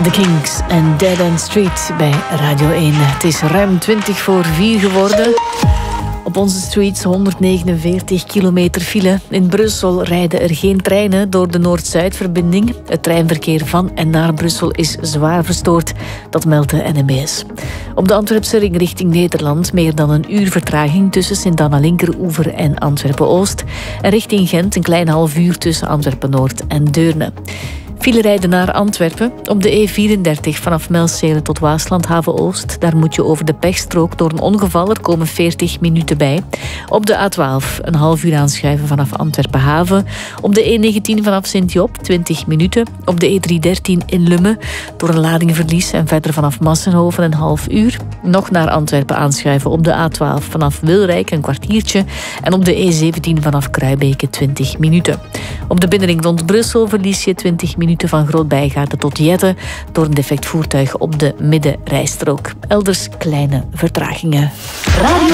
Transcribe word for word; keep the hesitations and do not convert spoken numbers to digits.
The Kings en Dead End Street bij Radio één. Het is ruim twintig voor vier geworden. Op onze streets honderdnegenenveertig kilometer file. In Brussel rijden er geen treinen door de Noord-Zuid-verbinding. Het treinverkeer van en naar Brussel is zwaar verstoord. Dat meldt de N M B S. Op de Antwerpse ring richting Nederland meer dan een uur vertraging tussen Sint-Anna-Linkeroever en Antwerpen-Oost. En richting Gent een klein half uur tussen Antwerpen-Noord en Deurne. File rijden naar Antwerpen. Op de E vierendertig vanaf Melzele tot Waasland-Haven-Oost. Daar moet je over de pechstrook door een ongeval. Er komen veertig minuten bij. Op de A twaalf een half uur aanschuiven vanaf Antwerpen-Haven. Op de E negentien vanaf Sint-Job twintig minuten. Op de E driehonderddertien in Lummen door een ladingverlies. En verder vanaf Massenhoven een half uur. Nog naar Antwerpen aanschuiven op de A twaalf vanaf Wilrijk een kwartiertje. En op de E zeventien vanaf Kruibeke twintig minuten. Op de binnenring rond Brussel verlies je twintig minuten van Groot-Bijgaarden tot Jette door een defect voertuig op de middenrijstrook. Elders kleine vertragingen. Radio